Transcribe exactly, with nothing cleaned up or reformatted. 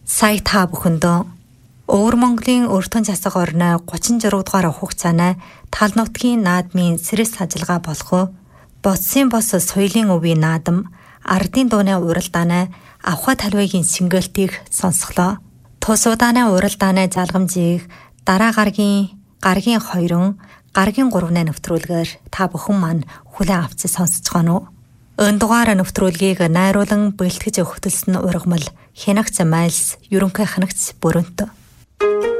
Сая та бүхэндөө Өвөр Монголын өртөн засаг орны гучин зураг дугаар хугацааны тал нутгийн наадмын сэрэс ажиллагаа болох Боцсын бос соёлын өвийн наадам ардын дууны уралдааны авха талбайгийн сингэлтийг сонсголоо. Тус удааны уралдааны залгамжийг дараа гаргийн гаргийн хоёрон гаргийн гуравны нэвтрүүлгээр та бүхэн маань хүлээн авч сонсож байгаа нь. Өн дугаар нэвтрүүлгийг найруулан бэлтгэж өгтөлсөн ургамал Хянагц Майлс ерөнхий хянагч Бүрэнт.